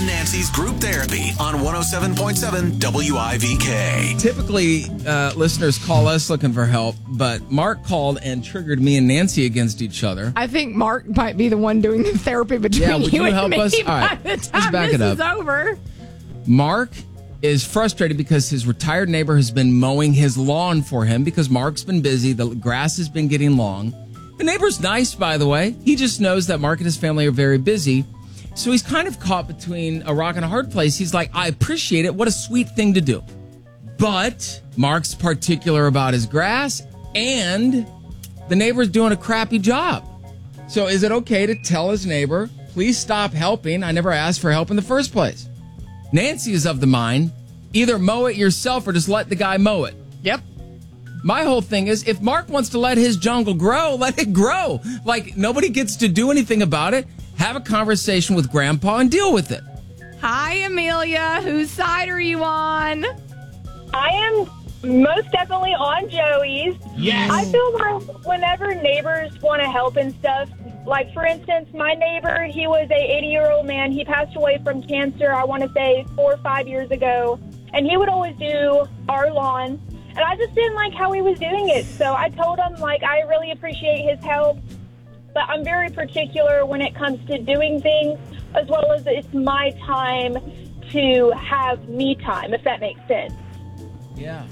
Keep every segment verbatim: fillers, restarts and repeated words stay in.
and Nancy's Group Therapy on one oh seven point seven W I V K. Typically, uh, listeners call us looking for help, but Mark called and triggered me and Nancy against each other. I think Mark might be the one doing the therapy between Yeah, would you, you and help me us? All by right, the let's time back this it up. is over. Mark is frustrated because his retired neighbor has been mowing his lawn for him because Mark's been busy. The grass has been getting long. The neighbor's nice, by the way. He just knows that Mark and his family are very busy. So he's kind of caught between a rock and a hard place. He's like, I appreciate it. What a sweet thing to do. But Mark's particular about his grass, and the neighbor's doing a crappy job. So is it okay to tell his neighbor, please stop helping? I never asked for help in the first place. Nancy is of the mind, either mow it yourself or just let the guy mow it. Yep. My whole thing is, if Mark wants to let his jungle grow, let it grow. Like, nobody gets to do anything about it. Have a conversation with Grandpa and deal with it. Hi, Amelia. Whose side are you on? I am most definitely on Joey's. Yes. I feel like whenever neighbors want to help and stuff, like, for instance, my neighbor, he was a eighty-year-old man. He passed away from cancer, I want to say, four or five years ago. And he would always do our lawn. And I just didn't like how he was doing it. So I told him, like, I really appreciate his help, but I'm very particular when it comes to doing things, as well as it's my time to have me time, if that makes sense. Yeah.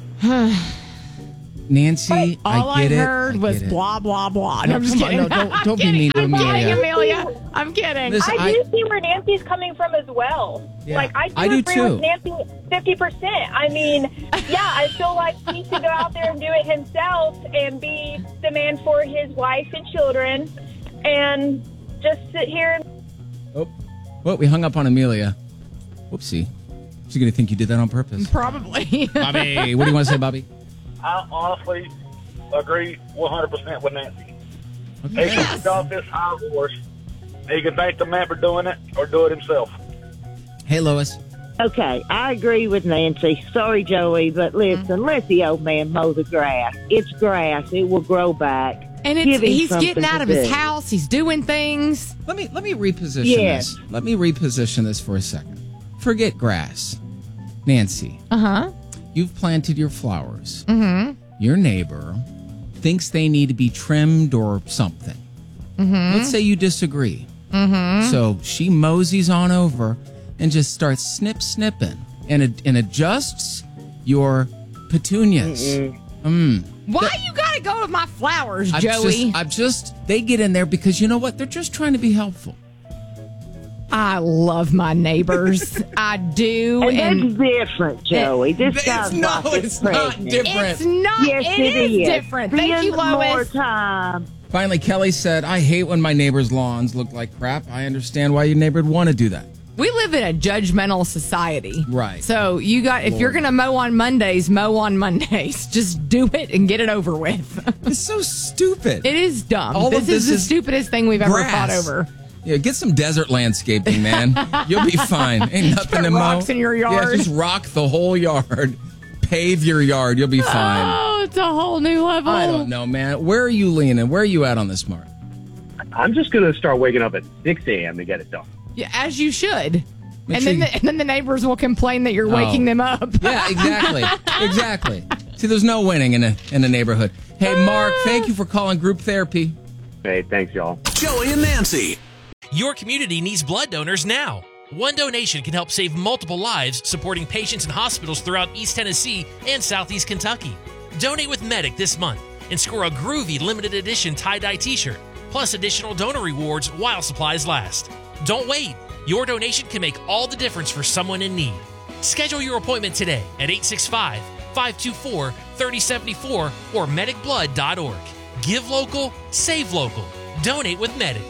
Nancy, All I I, get heard it. I was get it. blah, blah, blah. No, No, I'm just come on, kidding. no, don't- I'm don't be kidding. mean to I'm Amelia. kidding, Amelia. I'm kidding. Listen, I do I- see where Nancy's coming from as well. Yeah, like, I do I do agree too. with Nancy fifty percent. I mean, yeah, I feel like he should go out there and do it himself and be the man for his wife and children and just sit here and... Oh, well, we hung up on Amelia. Whoopsie. She's going to think you did that on purpose. Probably. Bobby, what do you want to say, Bobby? I honestly agree one hundred percent with Nancy. Okay. He can stop this high horse. He can thank the man for doing it or do it himself. Hey, Lois. Okay, I agree with Nancy. Sorry, Joey, but listen, let the old man mow the grass. It's grass. It will grow back. And it's, Give him he's something getting out to of his do. house. He's doing things. Let me let me reposition Yes. this. Let me reposition this for a second. Forget grass. Nancy, Uh-huh. you've planted your flowers. Mm-hmm. Your neighbor thinks they need to be trimmed or something. Mm-hmm. Let's say you disagree. Mm-hmm. So she moseys on over and just starts snip snipping and, ad- and adjusts your petunias. Mm. Why you gotta go with my flowers, I've Joey? Just, I've just, they get in there because you know what? They're just trying to be helpful. I love my neighbors. I do. And, And, that's different, Joey. This It's guy's no, not it's not pregnant. different. it's not. Yes, it it is is. different. Spend Thank you, more Lois. time. Finally, Kelly said, I hate when my neighbor's lawns look like crap. I understand why your neighbor would want to do that. We live in a judgmental society. Right. So you got if you're Lord. gonna mow on Mondays, mow on Mondays. Just do it and get it over with. It's so stupid. It is dumb. All of this, this is the is stupidest thing we've ever fought grass. over. Yeah, get some desert landscaping, man. You'll be fine. Ain't nothing put to mow. rocks in your yard. Yeah, just rock the whole yard. Pave your yard. You'll be fine. Oh, it's a whole new level. I don't know, man. Where are you leaning? Where are you at on this, Mark? I'm just going to start waking up at six a.m. to get it done. Yeah, as you should. Make and sure then, you- the, and then the neighbors will complain that you're waking Oh. them up. Yeah, exactly. Exactly. See, there's no winning in a in a neighborhood. Hey, Mark, thank you for calling group therapy. Hey, thanks, y'all. Joey and Nancy. Your community needs blood donors now. One donation can help save multiple lives, supporting patients in hospitals throughout East Tennessee and Southeast Kentucky. Donate with Medic this month and score a groovy limited edition tie-dye t-shirt, plus additional donor rewards while supplies last. Don't wait. Your donation can make all the difference for someone in need. Schedule your appointment today at eight six five, five two four, three oh seven four or medic blood dot org. Give local, save local. Donate with Medic.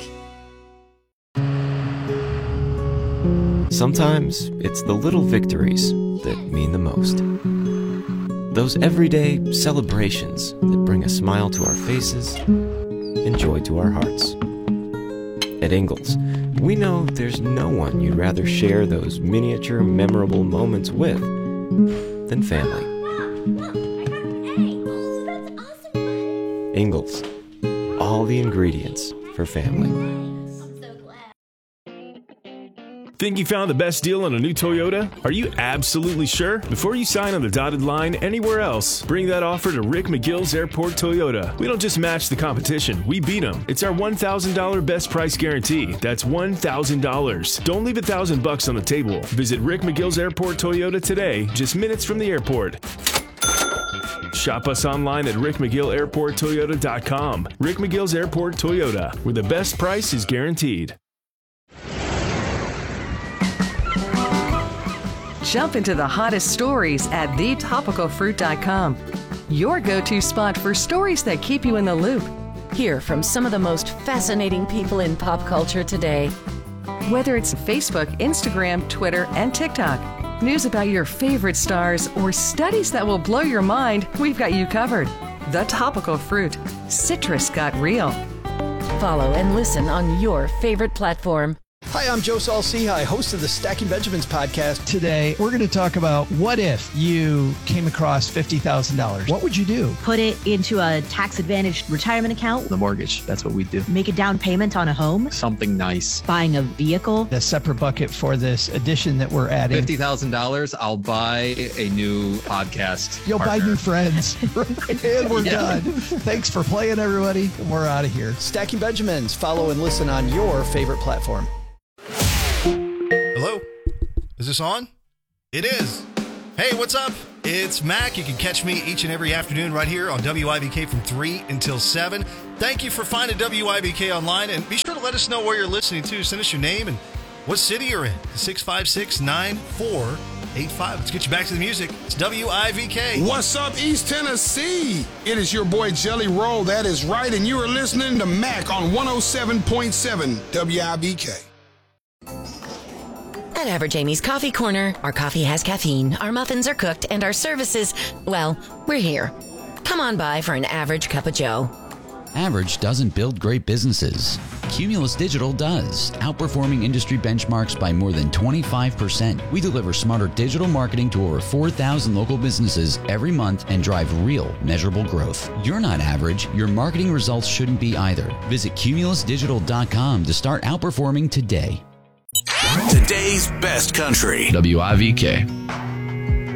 Sometimes it's the little victories that mean the most. Those everyday celebrations that bring a smile to our faces and joy to our hearts. At Ingalls, we know there's no one you'd rather share those miniature memorable moments with than family. Ingalls, all the ingredients for family. Think you found the best deal on a new Toyota? Are you absolutely sure? Before you sign on the dotted line anywhere else, bring that offer to Rick McGill's Airport Toyota. We don't just match the competition, we beat them. It's our one thousand dollars best price guarantee. That's one thousand dollars. Don't leave a thousand bucks on the table. Visit Rick McGill's Airport Toyota today, just minutes from the airport. Shop us online at rick mcgill airport toyota dot com. Rick McGill's Airport Toyota, where the best price is guaranteed. Jump into the hottest stories at the topical fruit dot com. Your go-to spot for stories that keep you in the loop. Hear from some of the most fascinating people in pop culture today. Whether it's Facebook, Instagram, Twitter, and TikTok, news about your favorite stars, or studies that will blow your mind, we've got you covered. The Topical Fruit. Citrus got real. Follow and listen on your favorite platform. Hi, I'm Joe Saul-Sehy, host of the Stacking Benjamins podcast. Today, we're going to talk about what if you came across fifty thousand dollars. What would you do? Put it into a tax-advantaged retirement account. The mortgage, that's what we do. Make a down payment on a home. Something nice. Buying a vehicle. A separate bucket for this addition that we're adding. fifty thousand dollars, I'll buy a new podcast You'll partner. buy new friends. And we're yeah. done. Thanks for playing, everybody. We're out of here. Stacking Benjamins. Follow and listen on your favorite platform. Hello? Is this on? It is. Hey, what's up? It's Mac. You can catch me each and every afternoon right here on W I B K from three until seven. Thank you for finding W I B K online, and be sure to let us know where you're listening to. Send us your name and what city you're in. six five six, nine four eight five. Let's get you back to the music. It's W I V K. What's up, East Tennessee? It is your boy Jelly Roll. That is right, and you are listening to Mac on one oh seven point seven W I B K. At Average Amy's Coffee Corner, our coffee has caffeine, our muffins are cooked, and our services, well, we're here. Come on by for an average cup of joe. Average doesn't build great businesses. Cumulus Digital does, outperforming industry benchmarks by more than twenty-five percent. We deliver smarter digital marketing to over four thousand local businesses every month and drive real, measurable growth. You're not average. Your marketing results shouldn't be either. Visit cumulus digital dot com to start outperforming today. Today's best country. W I V K.